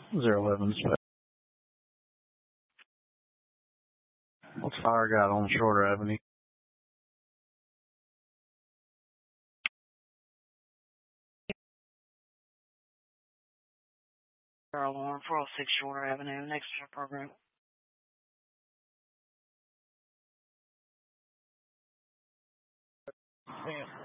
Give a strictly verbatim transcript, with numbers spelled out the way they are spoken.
zero eleven. What's fire got on Shorter Avenue? Alarm four oh six Shorter Avenue, next to your program. Damn.